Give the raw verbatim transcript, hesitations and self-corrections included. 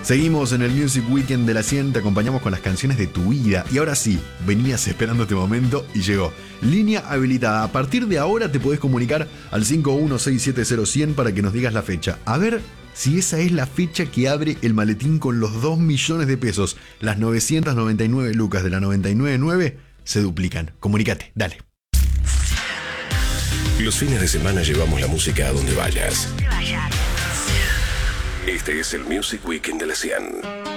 Seguimos en el Music Weekend de la cien, te acompañamos con las canciones de tu vida. Y ahora sí, venías esperando este momento y llegó. Línea habilitada. A partir de ahora te podés comunicar al cinco uno seis siete cero cien para que nos digas la fecha. A ver si esa es la fecha que abre el maletín con los dos millones de pesos. Las novecientas noventa y nueve lucas de la noventa y nueve nueve se duplican. Comunícate, dale. Los fines de semana llevamos la música a donde vayas. Este es el Music Weekend de la cien.